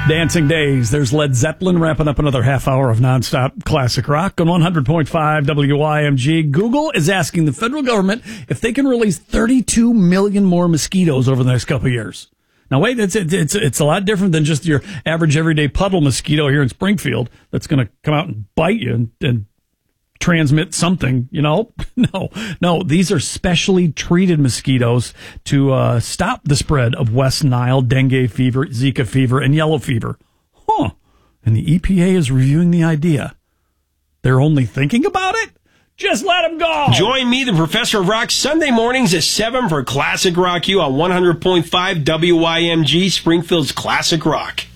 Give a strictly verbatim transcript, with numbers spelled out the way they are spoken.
Dancing Days. There's Led Zeppelin wrapping up another half hour of nonstop classic rock on one hundred point five W I M G. Google is asking the federal government if they can release thirty-two million more mosquitoes over the next couple of years. Now, wait, it's, it's, it's a lot different than just your average everyday puddle mosquito here in Springfield that's going to come out and bite you and, and transmit something, you know? No, no, these are specially treated mosquitoes to uh, stop the spread of West Nile, dengue fever, Zika fever, and yellow fever. Huh. And the E P A is reviewing the idea. They're only thinking about it? Just let them go. Join me, the Professor of Rock, Sunday mornings at seven for Classic Rock U on one hundred point five W I M G, Springfield's Classic Rock.